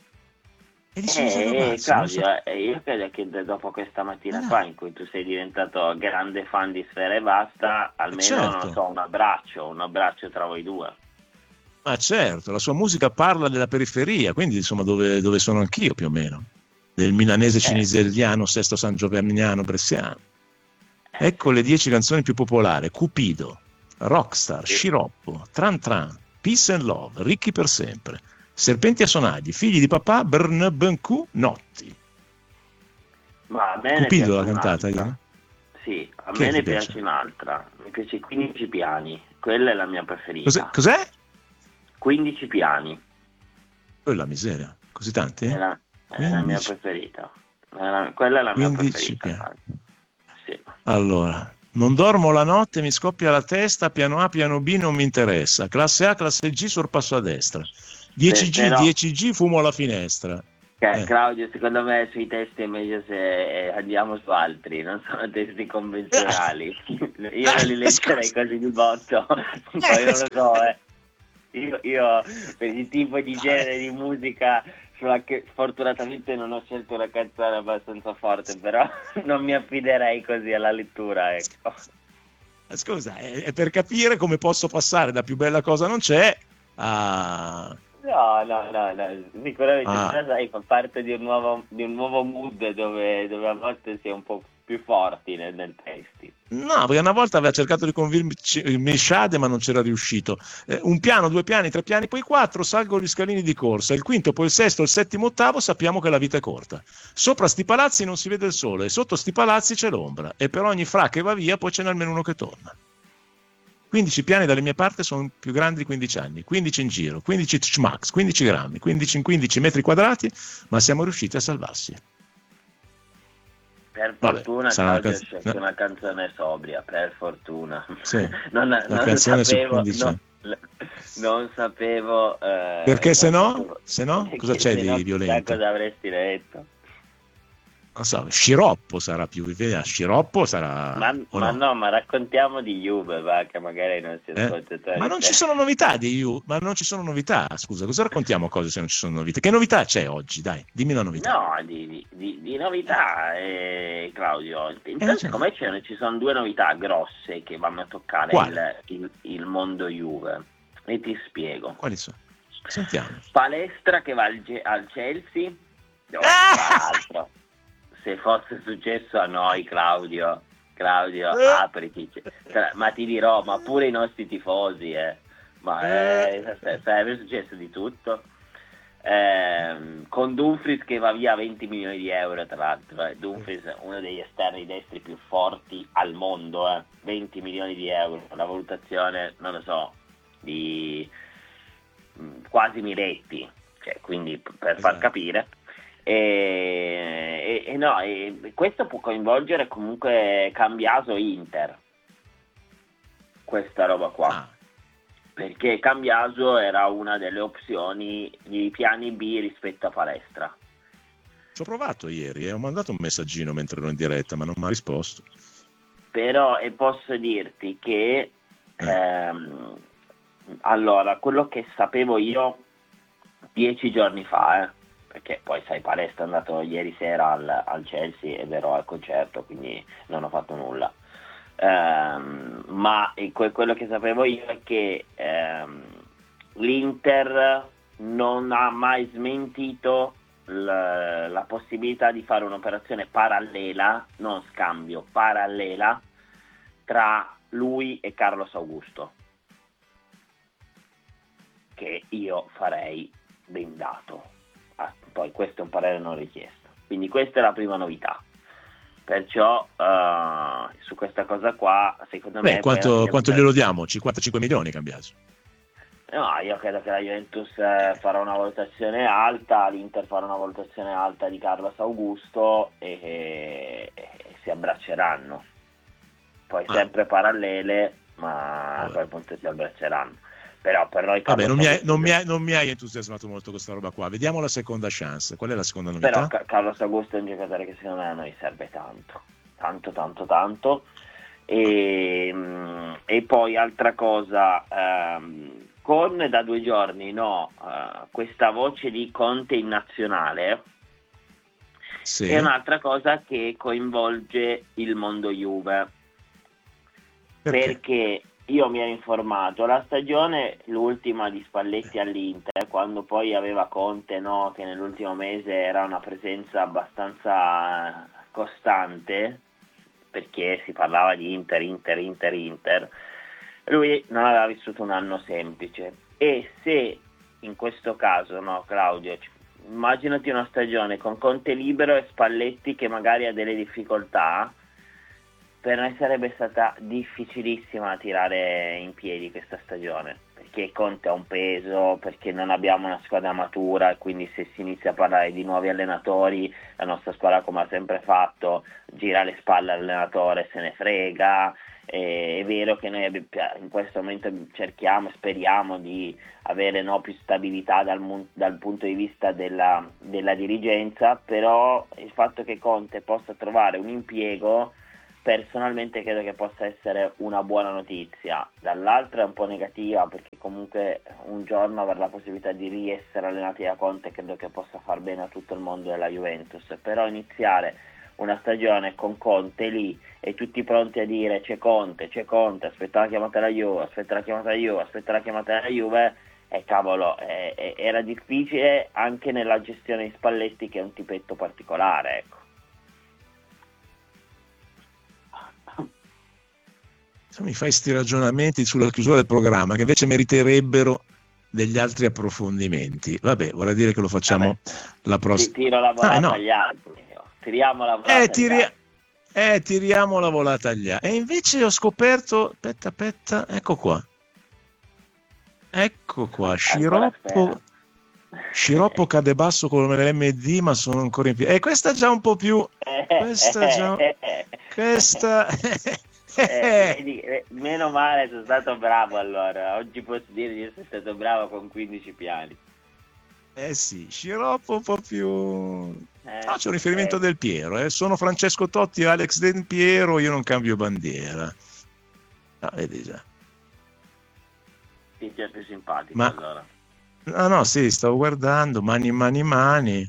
E di eh, Claudio, so. eh, io credo che dopo questa mattina no. qua in cui tu sei diventato grande fan di Sfera e Basta, almeno certo. non so, un abbraccio, un abbraccio tra voi due. Ma certo, la sua musica parla della periferia, quindi insomma dove, dove sono anch'io più o meno, del milanese ciniselliano, sesto san giovanniano bresciano. Ecco le dieci canzoni più popolari: Cupido, Rockstar, sì. Sciroppo, Tran Tran, Peace and Love, Ricchi per sempre, Serpenti a sonagli, Figli di papà, Brn Bencu, Notti. Ma a me Cupido l'ha cantata io? Sì, a che me ne piace? piace un'altra, mi piace quindici piani, quella è la mia preferita. Cos'è? Cos'è? quindici piani. Quella miseria, così tanti? È la, è la mia preferita. È la, quella è la mia preferita. Piani. Sì. Allora, non dormo la notte, mi scoppia la testa, piano A, piano B non mi interessa. Classe A, classe G, sorpasso a destra. dieci G, no. dieci G, fumo alla finestra. Eh. Claudio, secondo me sui testi è meglio se andiamo su altri, non sono testi convenzionali. Io non li leggerei così di botto, poi non lo so, eh. Io, io per il tipo di genere di musica sulla che fortunatamente non ho scelto una canzone abbastanza forte, però non mi affiderei così alla lettura, ecco. Scusa, è per capire come posso passare da Più bella cosa non c'è a... No, no, no, no. Sicuramente ah. sai, fa parte di un nuovo, di un nuovo mood dove, dove a volte si è un po' più forti nel, nel testi. No, perché una volta aveva cercato di convincermi Shade, ma non c'era riuscito. Eh, un piano, due piani, tre piani, poi quattro, salgo gli scalini di corsa. Il quinto, poi il sesto, il settimo, ottavo, sappiamo che la vita è corta. Sopra sti palazzi non si vede il sole, e sotto sti palazzi c'è l'ombra. E per ogni fra che va via, poi ce n'è almeno uno che torna. quindici piani dalle mie parti sono più grandi di quindici anni, quindici in giro, quindici schmax, quindici grammi, quindici in quindici metri quadrati, ma siamo riusciti a salvarsi. Per fortuna Vabbè, Claudio ha canz- scelto una canzone sobria, per fortuna. Sì, non, la non canzone sapevo, su non, non sapevo... Eh, Perché se no, sapevo, se no, cosa c'è di no, violento? Cosa avresti letto? Non so, sciroppo sarà più, sciroppo sarà... Ma, ma no? no, ma raccontiamo di Juve, va, che magari non si ascolta. Eh? Ma non ci sono novità di Juve, ma non ci sono novità, scusa, cosa raccontiamo cose se non ci sono novità? Che novità c'è oggi, dai, dimmi una novità. No, di, di, di novità, eh, Claudio, intanto eh, secondo me c'è, ci sono due novità grosse che vanno a toccare il, il, il mondo Juve, e ti spiego. Quali sono? Sentiamo. Palestra che va al, al Chelsea, dove ah! tra l'altro... Se fosse successo a noi, Claudio, Claudio, eh. apriti, ma ti dirò, ma pure i nostri tifosi, eh. Ma eh, sarebbe successo di tutto. Eh, con Dumfries che va via a venti milioni di euro, tra l'altro. Eh. Dumfries è uno degli esterni destri più forti al mondo, eh. venti milioni di euro, una valutazione, non lo so, di mh, quasi Miretti, cioè, quindi per far capire. E, e, e no, e questo può coinvolgere comunque Cambiaso Inter, questa roba qua, ah. perché Cambiaso era una delle opzioni di piani B rispetto a Palestra. Ci ho provato ieri e eh, ho mandato un messaggino mentre ero in diretta, ma non mi ha risposto. Però e posso dirti che eh. ehm, allora, quello che sapevo io dieci giorni fa, eh perché poi sai, Palestra è andato ieri sera al, al Chelsea ed ero al concerto, quindi non ho fatto nulla, ehm, ma que- quello che sapevo io è che ehm, l'Inter non ha mai smentito l- la possibilità di fare un'operazione parallela, non scambio, parallela tra lui e Carlos Augusto, che io farei bendato. Ah, poi questo è un parere non richiesto, quindi questa è la prima novità, perciò uh, su questa cosa qua secondo Beh, me quanto, quanto glielo diamo? cinquantacinque milioni Cambiaso? No, io credo che la Juventus eh, farà una valutazione alta, l'Inter farà una valutazione alta di Carlos Augusto e, e, e si abbracceranno, poi ah. sempre parallele, ma a quel punto si abbracceranno. Però per noi Vabbè, non mi, hai, non, mi hai, non mi hai entusiasmato molto questa roba qua. Vediamo la seconda chance. Qual è la seconda novità? Però Car- Carlos Augusto è un giocatore che secondo me a noi serve tanto, tanto, tanto, tanto. E, e poi altra cosa, ehm, con da due giorni no, uh, questa voce di Conte in nazionale sì. è un'altra cosa che coinvolge il mondo Juve. Perché? Perché io mi ero informato, la stagione, l'ultima di Spalletti all'Inter, quando poi aveva Conte, no, che nell'ultimo mese era una presenza abbastanza costante, perché si parlava di Inter, Inter, Inter, Inter, lui non aveva vissuto un anno semplice. E se in questo caso, no, Claudio, immaginati una stagione con Conte libero e Spalletti che magari ha delle difficoltà, per noi sarebbe stata difficilissima tirare in piedi questa stagione, perché Conte ha un peso, perché non abbiamo una squadra matura e quindi se si inizia a parlare di nuovi allenatori, la nostra squadra, come ha sempre fatto, gira le spalle all'allenatore, se ne frega. Eh, è vero che noi in questo momento cerchiamo, speriamo di avere no, più stabilità dal, dal punto di vista della, della dirigenza, però il fatto che Conte possa trovare un impiego personalmente credo che possa essere una buona notizia. Dall'altra è un po' negativa, perché comunque un giorno avere la possibilità di riessere allenati da Conte credo che possa far bene a tutto il mondo della Juventus, però iniziare una stagione con Conte lì e tutti pronti a dire c'è Conte, c'è Conte, aspetta la chiamata della Juve, aspetta la chiamata della Juve, aspetta la chiamata della Juve, e cavolo, eh, eh, era difficile anche nella gestione di Spalletti, che è un tipetto particolare, ecco. Mi fai sti ragionamenti sulla chiusura del programma che invece meriterebbero degli altri approfondimenti. Vabbè, vorrei dire che lo facciamo Vabbè. la prossima. Ti tiro la volata ah, no. agli altri. Tiriamo la volata eh, agli tiri... altri. Eh, tiriamo la volata agli altri. E invece ho scoperto, aspetta, aspetta, ecco qua. Ecco qua, sciroppo. Sciroppo cade basso con l'M D, ma sono ancora in piedi. E eh, questa è già un po' più. Questa già. Questa. Eh, vedi, eh, meno male, sono stato bravo allora. Oggi posso dire di essere stato bravo con quindici piani. Eh sì, sciroppo un po' più. Eh, no, c'è un riferimento eh. del Piero. Eh. Sono Francesco Totti e Alex Del Piero, io non cambio bandiera. Ah, vedi già. Ti è più simpatico Ma... allora. No, no, sì, stavo guardando, mani, mani, mani.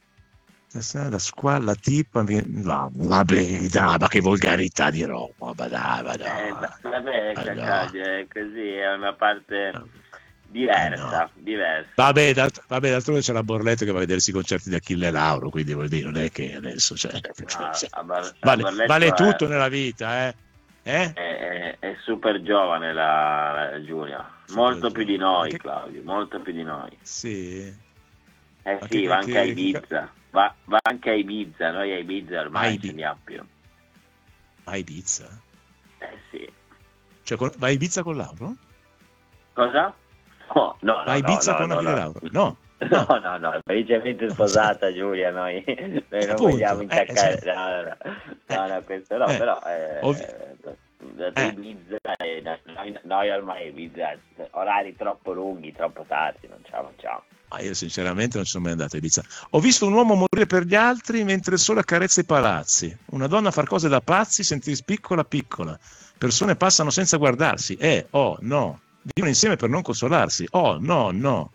La squalla tipa, no, vabbè, dai, ma che volgarità di roba, dai, ma dai. Eh, vabbè, allora. è così, è una parte diversa, no. diversa. Vabbè, d'alt- vabbè, d'altronde c'è la Borletto che va a vedersi i concerti di Achille Lauro, quindi vuol dire, non è che adesso cioè, No, cioè, a Bar- vale, a vale è, tutto nella vita, eh? eh? È, è, è super giovane la, la Giulia, molto super più di noi, che... Claudio, molto più di noi. Sì. Eh ma sì, che, va anche che, a Ibiza. Va, va anche a Ibiza, noi a Ibiza ormai Ibi- ce li abbiamo più. A Ibiza? Eh sì. Cioè, con, va a Ibiza con Lauro? Cosa? No, no, no. Va a Ibiza no, con no, Achille no. Lauro? No. No, no, no, no, felicemente sposata Giulia, noi, noi non Appunto, vogliamo intaccare, eh, cioè, no, no, no, no, no, questo no, eh, però eh, ovvi- da, da eh. Ibiza, eh, noi, noi ormai Ibiza, orari troppo lunghi, troppo tardi, non ce la facciamo. Ah, io sinceramente non ci sono mai andato a Ibiza. Ho visto un uomo morire per gli altri mentre il sole accarezza i palazzi. Una donna far cose da pazzi, sentirsi piccola piccola. Persone passano senza guardarsi. Eh, oh, no. Vivono insieme per non consolarsi. Oh, no, no.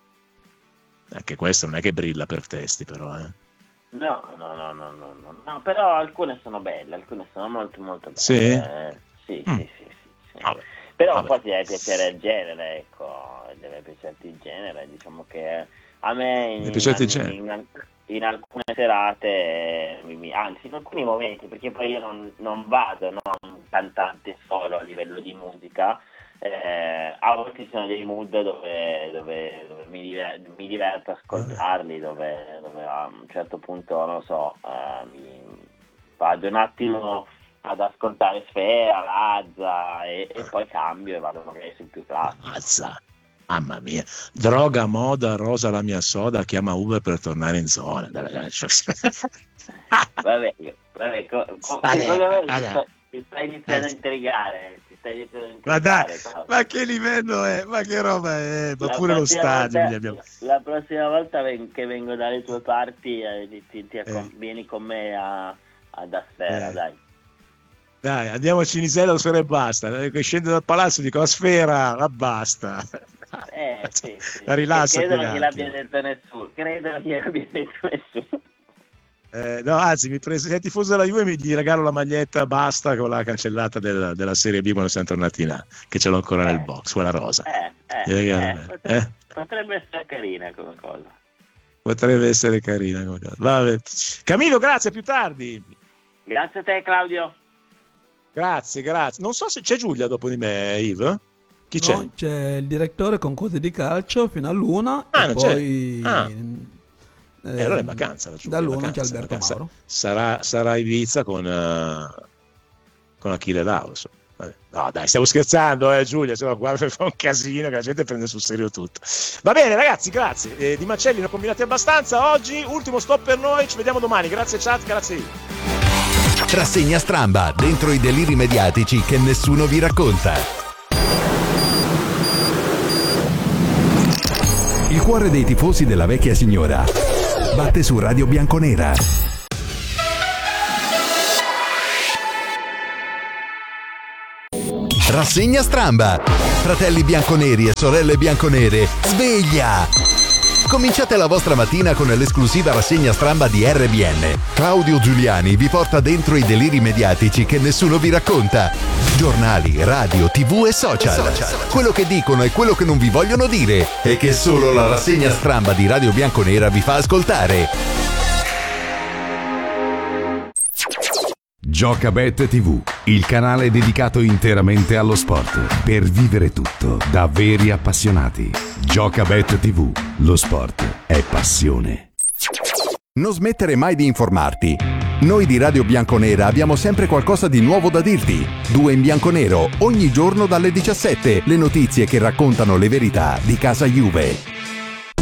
Anche questo non è che brilla per testi, però, eh. No, no, no, no, no, no, no, però alcune sono belle, alcune sono molto, molto belle. Sì? Eh, sì, Mm. sì, sì, sì, sì. Vabbè. Però Vabbè. poi ti deve piacere il genere, ecco, deve piacerti il genere, diciamo che a me in, Deve piacerti il in, genere. in, in alcune serate, mi- mi- anzi in alcuni momenti, perché poi io non, non vado, no, un cantante solo a livello di musica, eh, a volte ci sono dei mood dove, dove, dove mi, diver- mi diverto a ascoltarli, dove, dove a un certo punto, non lo so, eh, mi vado un attimo ad ascoltare Sfera, Lazza e, e poi cambio e vado magari sul più classico. Mazza. Mamma mia. Droga, moda, rosa la mia soda, chiama Uber per tornare in zona. Vabbè, vabbè, co- co- Vabbè, secondo me vabbè. ti sta- ti stai iniziando a intrigare, ti stai iniziando a Ma intrigare. dai, Claudio. ma che livello è? Ma che roba è? Ma La pure lo prossima stadio volta- gli abbiamo... La prossima volta ven- che vengo dalle tue parti eh, ti, ti- ti accom- Eh. vieni con me a, ad Asfera, Eh. dai. Dai, andiamo a Cinisello, Sfera e basta. Eh, Scendo dal palazzo e dico, Sfera, ma basta. Eh, sì, sì. La rilassa Credo un non gliel'abbia attimo. detto nessuno, credo non gliel'abbia detto nessuno. Eh, no, anzi, mi prese, se è tifoso della Juve mi gli regalo la maglietta basta con la cancellata della, della Serie B quando siamo tornati là, che ce l'ho ancora nel Eh. box, quella rosa. Eh, eh, Gli regalo- eh, potrebbe, eh? potrebbe essere carina come cosa. Potrebbe essere carina come cosa. Vabbè. Camillo, grazie, a più tardi. Grazie a te, Claudio. Grazie, grazie. Non so se c'è Giulia dopo di me, Yves. Chi c'è? No, c'è il direttore con cose di calcio fino all'una Ah, e non c'è. poi Ah. eh, E allora è vacanza la Giulia, dall'una c'è vacanza, Alberto vacanza. Mauro. Sarà, sarà Ibiza con, uh, con Achille Lauro. No, dai, stiamo scherzando, eh, Giulia. Insomma, qua fa un casino che la gente prende sul serio tutto. Va bene, ragazzi, grazie. Eh, Di Macelli ne ho combinati abbastanza. Oggi, ultimo stop per noi. Ci vediamo domani. Grazie, chat. Grazie. Rassegna Stramba, dentro i deliri mediatici che nessuno vi racconta. Il cuore dei tifosi della vecchia signora batte su Radio Bianconera. Rassegna Stramba. Fratelli bianconeri e sorelle bianconere, sveglia! Cominciate la vostra mattina con l'esclusiva rassegna Stramba di R B N. Claudio Giuliani vi porta dentro i deliri mediatici che nessuno vi racconta. Giornali, radio, tv e social. Quello che dicono e quello che non vi vogliono dire e che solo la rassegna Stramba di Radio Bianconera vi fa ascoltare. Giocabet tivù, il canale dedicato interamente allo sport, per vivere tutto da veri appassionati. Giocabet tivù, lo sport è passione. Non smettere mai di informarti. Noi di Radio Bianconera abbiamo sempre qualcosa di nuovo da dirti. Due in bianconero, ogni giorno dalle diciassette, le notizie che raccontano le verità di casa Juve.